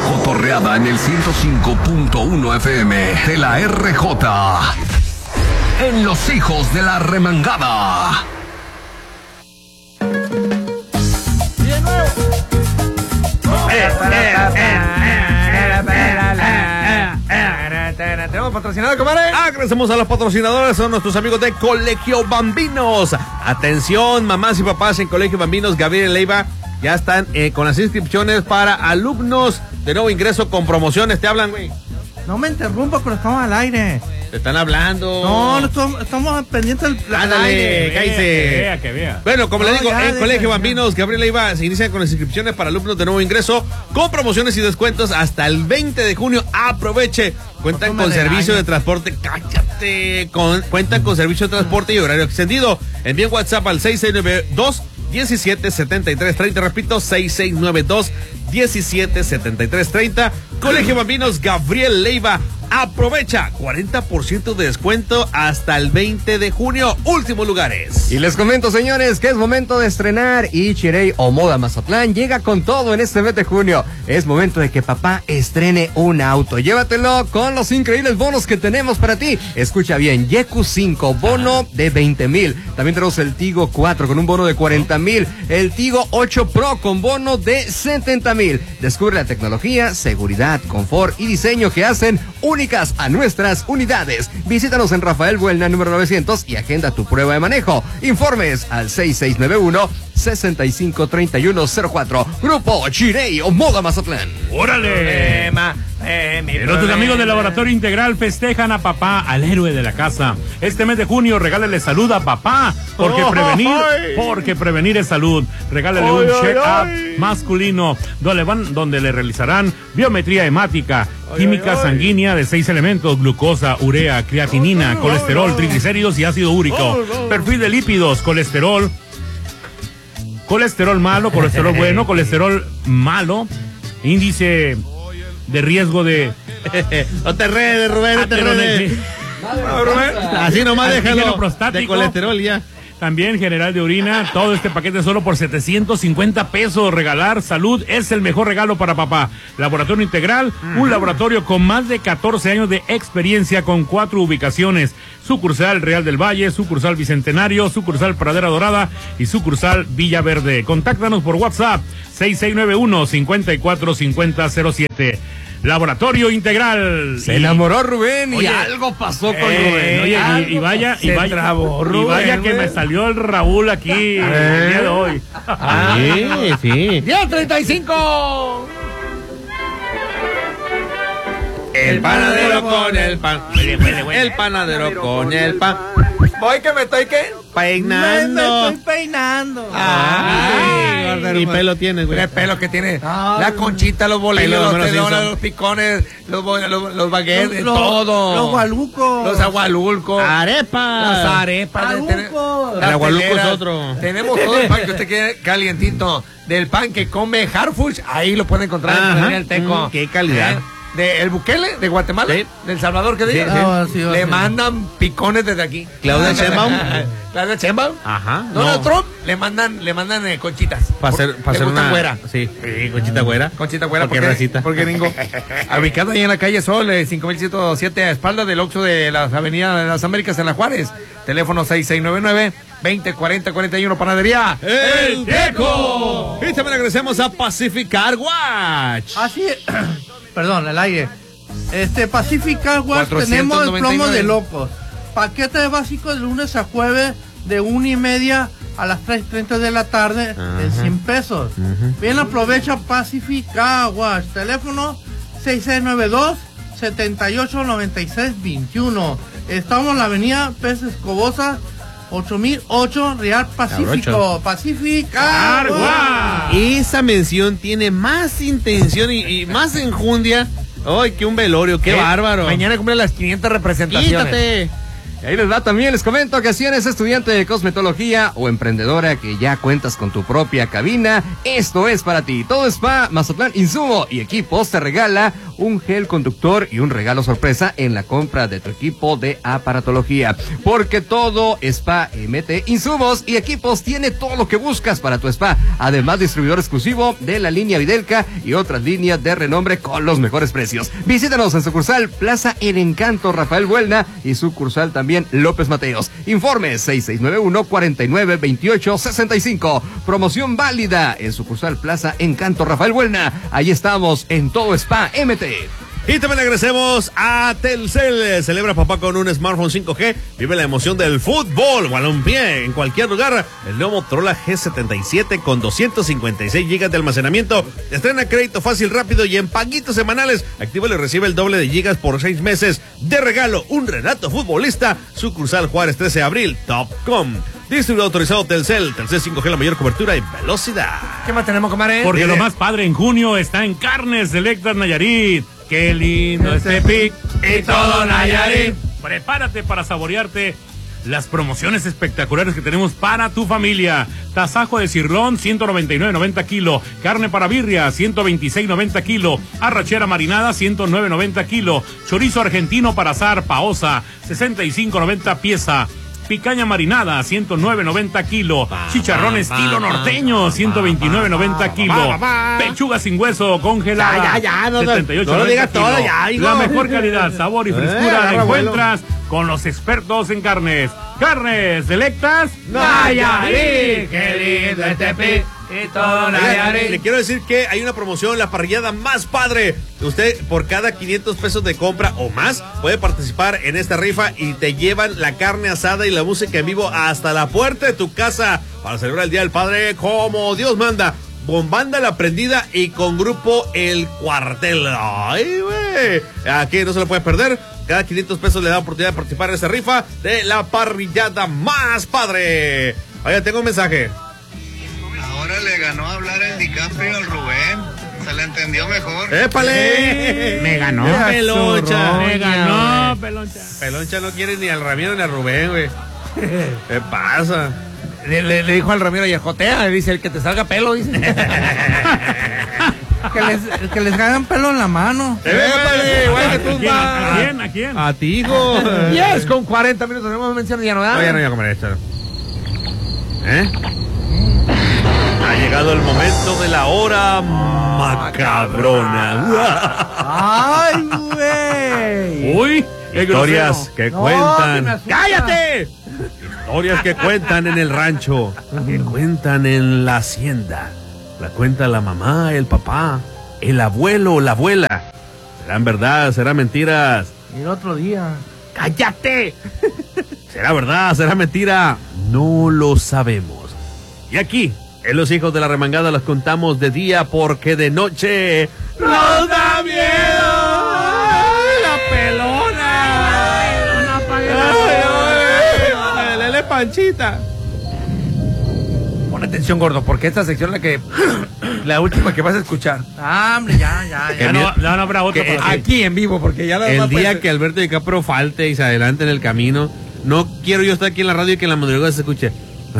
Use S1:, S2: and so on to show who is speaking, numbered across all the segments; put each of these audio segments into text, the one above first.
S1: cotorreada en el 105.1 FM de la RJ. En Los Hijos de la Remangada.
S2: ¿Tenemos patrocinador, comadre?
S3: Agradecemos a los patrocinadores, son nuestros amigos de Colegio Bambinos. Atención, mamás y papás en Colegio Bambinos, Gabriel Leiva, ya están con las inscripciones para alumnos de nuevo ingreso con promociones. Te hablan, güey.
S2: No me interrumpas, pero estamos al aire.
S3: Te están hablando.
S2: No, estamos pendientes del plan.
S3: Ándale, cállese.
S4: Que vea.
S3: Bueno, como le digo, en Colegio Bambinos, Gabriel Leiva, se inician con las inscripciones para alumnos de nuevo ingreso con promociones y descuentos hasta el 20 de junio. Aproveche. Cuentan con servicio de transporte. Cállate. Cuentan con servicio de transporte y horario extendido. Envíen WhatsApp al 6692-177330. Repito, 6692-177330. Colegio Bambinos, Gabriel Leiva. Aprovecha 40% de descuento hasta el 20 de junio. Últimos lugares.
S5: Y les comento, señores, que es momento de estrenar y Chirey o Moda Mazatlán llega con todo en este mes de junio. Es momento de que papá estrene un auto. Llévatelo con los increíbles bonos que tenemos para ti. Escucha bien, Yeku 5, bono de 20,000. También tenemos el Tigo 4 con un bono de 40,000. El Tigo 8 Pro con bono de 70,000. Descubre la tecnología, seguridad, confort y diseño que hacen únicas a nuestras unidades. Visítanos en Rafael Buelna, número 900 y agenda tu prueba de manejo. Informes al 6691-653104. Grupo Chirey o Moda Mazatlán.
S4: ¡Órale! Pero tus amigos del Laboratorio Integral festejan a papá, al héroe de la casa. Este mes de junio, regálale salud a papá, porque prevenir es salud. Regálale un check-up masculino, donde le realizarán biometría hemática, química sanguínea de 6 elementos: glucosa, urea, creatinina, colesterol, triglicéridos y ácido úrico. Perfil de lípidos, colesterol malo, colesterol bueno, colesterol malo, índice de riesgo de...
S3: No te redes, Rubén, no te redes. Así nomás déjalo. De colesterol ya.
S4: También general de orina, todo este paquete solo por 750 pesos. Regalar salud es el mejor regalo para papá. Laboratorio Integral, un laboratorio con más de 14 años de experiencia con 4 ubicaciones. Sucursal Real del Valle, sucursal Bicentenario, sucursal Pradera Dorada y sucursal Villaverde. Contáctanos por WhatsApp 6691-545007. Laboratorio Integral.
S5: Se enamoró Rubén y algo pasó con Rubén.
S4: Oye, y vaya que me salió el Raúl aquí el día de hoy.
S3: Sí.
S2: ¡Día 35!
S3: El panadero con el pan. El panadero con el pan.
S2: Voy que me estoy, ¿qué?
S3: Peinando.
S2: Me estoy peinando.
S3: Ni pelo tienes, güey.
S2: El pelo que tiene. La conchita, los bolillos, los telones, los picones, los baguettes, todo.
S6: Los gualucos.
S2: Los agualulcos.
S3: Arepas.
S2: Las arepas.
S3: El agualuco es otro.
S2: Tenemos todo el pan que usted quiere calientito. Del pan que come Harfuch, ahí lo puede encontrar en el Teco.
S3: Qué calidad.
S2: De el Bukele de Guatemala,
S3: sí.
S2: Del Salvador, ¿qué diga? Le mandan picones desde aquí.
S3: Claudia Sheinbaum.
S2: Claudia Sheinbaum.
S3: Ajá.
S2: Donald Trump le mandan conchitas.
S3: Para hacer una
S2: güera.
S3: Sí, conchita güera.
S2: Conchita güera.
S3: Porque
S2: gringo. Ubicado ahí en la calle Sol, 5107, a espalda del Oxxo de las Avenidas de las Américas en La Juárez. Teléfono 6699-204041. Panadería
S3: El Teco. Y también agradecemos a Pacific Car Watch.
S6: Así perdón, al aire. Pacific Car Watch, tenemos el promo de locos. Paquete básico de lunes a jueves de 1:30 a las 3:30 de la tarde de 100 pesos. Bien, aprovecha Pacific Car Watch. Teléfono 6692-789621. Estamos en la avenida Pérez Escobosa, 8008, Real Pacífico. Pacific Car Watch.
S3: Esa mención tiene más intención y más enjundia. ¡Ay, qué un velorio! ¡Qué bárbaro!
S2: Mañana cumple las 500 representaciones.
S3: ¡Quítate!
S5: Y ahí les va también, les comento que si eres estudiante de cosmetología o emprendedora que ya cuentas con tu propia cabina, esto es para ti. Todo Spa Mazatlán Insumo y Equipos te regala un gel conductor y un regalo sorpresa en la compra de tu equipo de aparatología. Porque todo Spa MT Insumos y Equipos tiene todo lo que buscas para tu spa. Además, distribuidor exclusivo de la línea Videlca y otras líneas de renombre con los mejores precios. Visítanos en sucursal Plaza El Encanto Rafael Buelna y sucursal también López Mateos. Informes 6691-492865. Promoción válida en sucursal Plaza Encanto Rafael Buelna. Ahí estamos en todo Spa MT.
S3: Y también agradecemos a Telcel. Celebra papá con un smartphone 5G. Vive la emoción del fútbol, balompié, en cualquier lugar. El nuevo Motorola G77 con 256 GB de almacenamiento. Estrena crédito fácil, rápido y en paguitos semanales. Actívalo y recibe el doble de gigas por 6 meses. De regalo, un Renato futbolista. Sucursal Juárez 13 de abril, Topcom. Distribuidor autorizado Telcel. Telcel 5G, la mayor cobertura y velocidad.
S2: ¿Qué más tenemos, comadre?
S4: Porque lo más padre en junio está en Carnes Selectas Nayarit. Qué lindo este pic y todo Nayarit. Prepárate para saborearte las promociones espectaculares que tenemos para tu familia. Tasajo de cirlón, 199.90 kilo. Carne para birria, 126.90 kilo. Arrachera marinada, 109.90 kilo. Chorizo argentino para asar, paosa, 65.90 pieza. Picaña marinada, 109.90 kilo. Chicharrón estilo norteño, 129.90 kilo. Pechuga sin hueso congelada,
S3: no
S4: 78.90
S3: lo digas
S4: kilo.
S3: todo, ya, hijo.
S4: La mejor calidad, sabor y frescura la encuentras con los expertos en carnes. Carnes Selectas Nayarit. Qué lindo este pic y todo Nayarit.
S3: Le quiero decir que hay una promoción, la parrillada más padre. Usted por cada 500 pesos de compra o más puede participar en esta rifa y te llevan la carne asada y la música en vivo hasta la puerta de tu casa para celebrar el Día del Padre como Dios manda. Con banda La Prendida y con grupo El Cuartel. Ay, güey. Aquí no se lo puede perder. Cada 500 pesos le da oportunidad de participar en esa rifa de la parrillada más padre. Oye, tengo un mensaje.
S7: Ahora le ganó a hablar el DiCaprio al Rubén. Se le entendió mejor.
S3: ¡Épale!
S4: Me ganó.
S3: Peloncha.
S4: Me ganó, Peloncha.
S3: Peloncha no quiere ni al Ramiro ni al Rubén, güey. ¿Qué pasa?
S2: Le dijo al Ramiro y jotea, le dice, el que te salga pelo, dice.
S6: Que les hagan pelo en la mano.
S3: ¡Épale!
S4: ¿A quién?
S3: A ti, hijo.
S2: Yes, con 40 minutos tenemos mención ya no da.
S3: No, ya no voy a comer esto. Ha llegado el momento de la hora macabrona.
S6: ¡Ay, güey!
S4: Uy,
S3: Historias que
S6: No,
S3: cuentan.
S6: que me asusta.
S3: ¡Cállate! Historias que cuentan en el rancho, que cuentan en la hacienda. La cuenta la mamá, el papá, el abuelo, la abuela. ¿Serán verdad? ¿Serán mentiras?
S6: Y el otro día.
S3: ¡Cállate! ¿Será verdad? ¿Será mentira? No lo sabemos. Y aquí, en Los Hijos de la Remangada, los contamos de día porque de noche nos da miedo. ¡La pelona! ¡Lele Panchita!
S2: Pon atención, gordo, porque esta sección es la última que vas a escuchar.
S6: Ah, hombre, ya.
S4: Ya no habrá otro.
S3: Que-
S4: porque-
S2: Aquí en vivo, porque ya la
S3: El
S2: demás
S3: día
S2: puede-
S3: que Alberto DiCaprio falte y se adelante en el camino, no quiero yo estar aquí en la radio y que en la madrugada se escuche.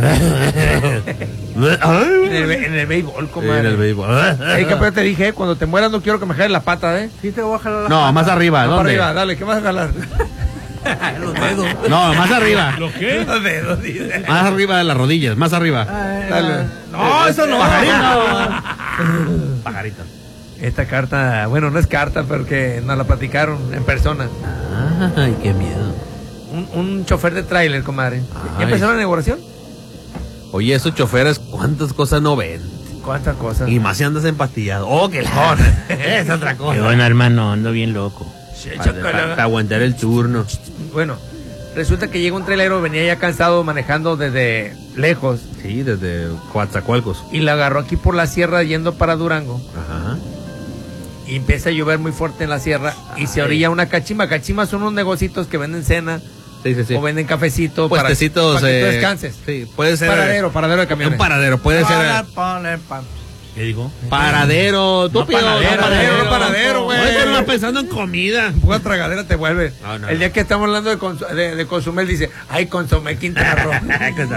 S2: En el béisbol, comadre.
S3: En el béisbol.
S2: Ey, que te dije, cuando te mueras no quiero que me jales la pata, ¿eh?
S6: Sí te voy a jalar la
S3: No,
S6: pata.
S3: más arriba,
S2: Va para
S3: ¿dónde?
S2: arriba, dale, ¿qué vas a jalar? Los dedos.
S3: No, más arriba.
S4: ¿Lo qué?
S2: Los dedos, dice.
S3: Más arriba de las rodillas, más arriba.
S2: Dale.
S6: No, eso no.
S3: Pajarito.
S2: Esta carta, bueno, no es carta, pero que nos la platicaron en persona.
S3: Ay, qué miedo.
S2: Un chofer de tráiler, comadre.
S3: Ay.
S2: ¿Ya empezaron la inauguración?
S3: Oye, esos choferes, ¿cuántas cosas no ven?
S2: ¿Cuántas cosas?
S3: Y más si andas empastillado. Oh, que la... es otra cosa.
S4: Qué bueno, hermano, ando bien loco.
S3: Para aguantar el turno.
S2: Bueno, resulta que llega un trailero, venía ya cansado manejando desde lejos
S3: Sí, desde Coatzacoalcos.
S2: y la agarró aquí por la sierra yendo para Durango
S3: Ajá.
S2: y empieza a llover muy fuerte en la sierra y se orilla una cachimba. Cachimbas son unos negocitos que venden cena
S3: Sí, sí, sí.
S2: o venden cafecito
S3: Puestecitos.
S2: para que tú descanses.
S3: Sí, puede ser.
S2: Paradero de camiones.
S3: Un paradero, puede ser.
S4: ¿Qué digo?
S3: Paradero, tú
S2: panadero, güey.
S3: Ahorita no vas pensando en comida.
S2: Pura tragadera te vuelve.
S3: No,
S2: El día que estamos hablando de Consumel dice, ay, Consomé Quintana Roo.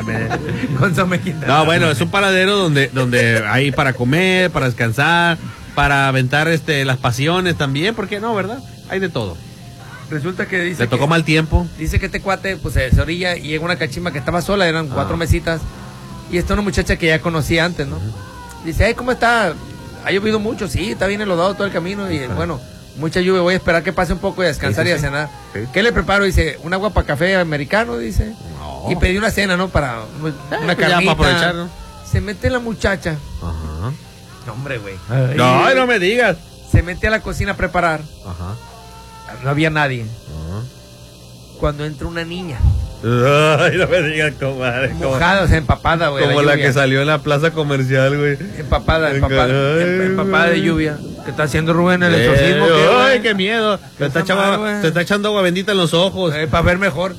S2: Consomé Quintana
S3: No,
S2: Roo.
S3: bueno, es un paradero donde hay para comer, para descansar. para aventar las pasiones también, ¿por qué no, verdad? Hay de todo.
S2: Resulta que dice
S3: Le tocó mal tiempo.
S2: Dice que este cuate pues se orilla y llega una cachimba que estaba sola, eran 4 mesitas, y está una muchacha que ya conocía antes, ¿no? Dice, ¿cómo está? ¿Ha llovido mucho? Sí, está bien enlodado todo el camino y bueno, mucha lluvia, voy a esperar que pase un poco y a descansar y a cenar. Sí. ¿Qué le preparo? Dice, un agua para café americano, dice. No. Y pedí una cena, ¿no? Para una carnita.
S3: Para aprovechar, ¿no?
S2: Se mete la muchacha. Ajá. No, hombre, güey.
S3: No me digas.
S2: Se mete a la cocina a preparar. Ajá. No había nadie. Ajá. Cuando entra una niña.
S3: Ay, no me digas, comadre.
S2: Mojada, o sea, empapada, güey.
S3: Como la que salió en la plaza comercial, güey.
S2: Empapada de lluvia. ¿Qué está haciendo Rubén el exorcismo?
S3: Ay, qué miedo. Se está echando agua bendita en los ojos.
S2: Para ver mejor.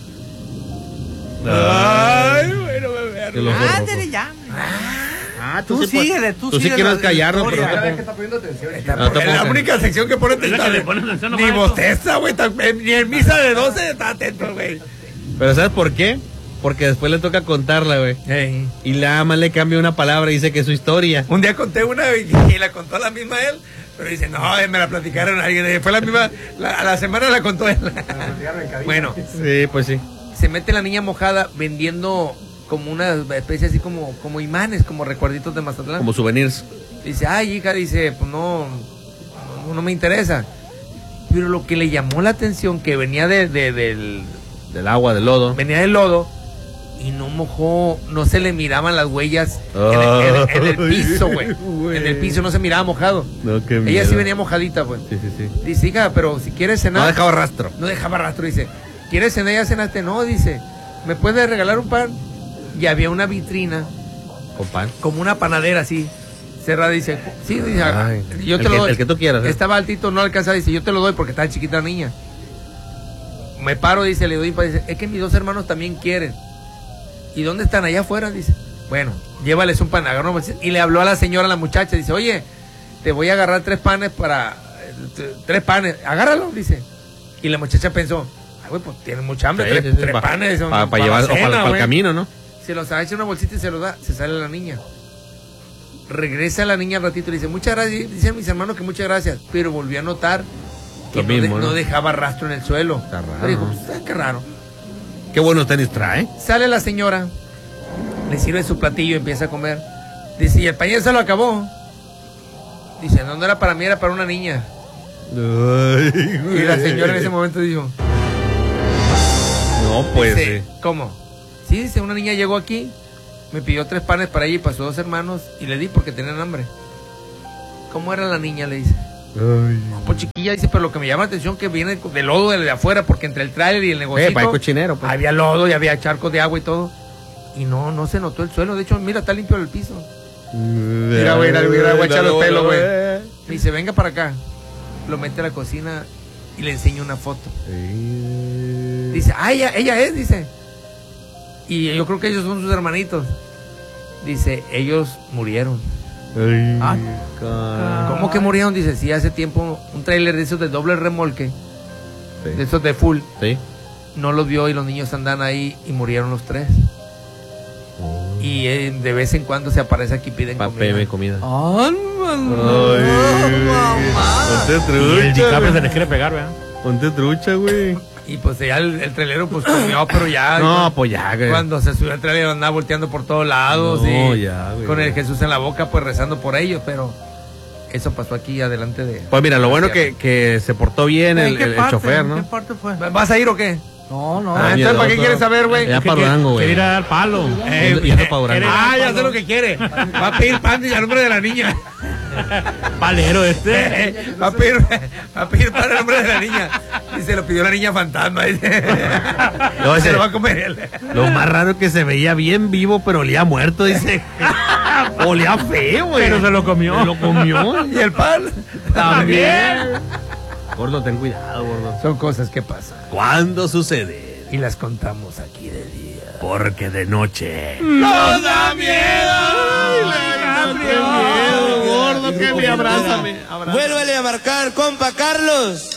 S3: Ay, bueno, me
S6: ándale ya. Tú sí
S3: quieres callarnos, pero
S2: que está poniendo atención. Es la única sección que pone atención. Ni bosteza, güey. Ni en misa de 12 está atento, güey.
S3: Pero ¿sabes por qué? Porque después le toca contarla, güey. Y la ama le cambia una palabra y dice que es su historia.
S2: Un día conté una y la contó la misma él. Pero dice, no, me la platicaron alguien. Fue la misma, a la semana la contó él. Bueno.
S3: Sí, pues sí.
S2: Se mete la niña mojada vendiendo como una especie así como imanes, como recuerditos de Mazatlán.
S3: Como souvenirs.
S2: Dice, ay, hija, dice, pues no me interesa. Pero lo que le llamó la atención, que venía del
S3: agua, del lodo.
S2: Venía del lodo y no mojó, no se le miraban las huellas en el piso, güey. En el piso no se miraba mojado.
S3: No, qué miedo.
S2: Ella sí venía mojadita, pues.
S3: Sí.
S2: Dice, hija, pero si quieres cenar.
S3: No dejaba rastro.
S2: No dejaba rastro, dice. ¿Quieres cenar? Ya cenaste. No, dice, ¿me puedes regalar un pan? Y había una vitrina.
S3: ¿Con pan?
S2: Como una panadera así. Cerrada, dice. Sí, dice, yo te lo doy.
S3: El que tú quieras.
S2: Estaba altito, no alcanzaba, dice, yo te lo doy porque estaba chiquita la niña. Me paro, dice, le doy pan, dice, es que mis 2 hermanos también quieren. ¿Y dónde están? Allá afuera, dice. Bueno, llévales un pan, agarró, y le habló a la señora, a la muchacha, dice, oye, te voy a agarrar 3 panes agárralo, dice. Y la muchacha pensó, ay, güey, pues tienen mucha hambre, 3 panes.
S3: Para llevar, o para el camino, ¿no?
S2: Se los echa en una bolsita y se los da, se sale la niña. Regresa la niña al ratito y le dice, muchas gracias, dicen mis hermanos que muchas gracias, pero volvió a notar que no dejaba rastro en el suelo.
S3: Está raro.
S2: Pero dijo, pues, qué raro.
S3: Qué buenos tenis trae.
S2: Sale la señora, le sirve su platillo y empieza a comer. Dice, y el pañal se lo acabó. Dice, no era para mí, era para una niña.
S3: Ay,
S2: y la señora en ese momento dijo,
S3: no, pues.
S2: Dice, ¿cómo? Sí, dice, una niña llegó aquí, me pidió 3 panes para ella y para sus 2 hermanos y le di porque tenían hambre. ¿Cómo era la niña? Le dice.
S3: Ay.
S2: No, pues chiquilla, dice, pero lo que me llama la atención que viene de lodo de afuera, porque entre el tráiler y el negocio
S3: cochinero, pues.
S2: Había lodo y había charcos de agua y todo. Y no se notó el suelo. De hecho, mira, está limpio el piso. Mira, güey, le voy a echar los pelos, güey. Dice, venga para acá. Lo mete a la cocina y le enseña una foto. Dice, ella es, dice. Y yo creo que ellos son sus hermanitos. Dice, ellos murieron. ¿Cómo que murieron? Dice, sí, hace tiempo un tráiler de esos de doble remolque, de esos de full, no los vio y los niños andan ahí y murieron los 3. Y de vez en cuando se aparece aquí, piden
S3: comida.
S4: Ponte trucha. Y el DiCaprio se les quiere pegar, ¿verdad?
S3: Ponte trucha, güey.
S2: Y pues ya el trailero pues comió, pero ya.
S3: No, pues ya, güey.
S2: Cuando se subió el trailero andaba volteando por todos lados.
S3: No,
S2: y
S3: ya, güey.
S2: Con el Jesús en la boca, pues rezando por ellos, pero eso pasó aquí adelante de.
S3: Pues mira, lo bueno que se portó bien el chofer, ¿no?
S6: ¿En qué parte fue?
S2: ¿Vas a ir o qué?
S6: No.
S2: Entonces, ¿para qué quieres saber, güey?
S3: Ya para Durango, güey.
S4: Quiere ir a dar palo.
S3: Yendo para Durango.
S2: Ya sé lo que quiere. Va a pedir pan y al nombre de la niña.
S4: Palero
S2: Va a pedir pan al nombre de la niña. Y se lo pidió la niña fantasma.
S3: No,
S2: se lo va a comer él.
S3: Lo más raro es que se veía bien vivo, pero olía muerto, dice. Olía feo, güey.
S4: Pero se lo comió.
S3: Se lo comió.
S2: Y el pan
S3: también. Gordo, ten cuidado, gordo.
S2: Son cosas que pasan.
S3: ¿Cuándo sucede?
S2: Y las contamos aquí de día.
S3: Porque de noche
S2: ¡nos da miedo!
S3: ¡Qué miedo, gordo! ¡Que me abrázame!
S8: Vuélvele a marcar, compa Carlos.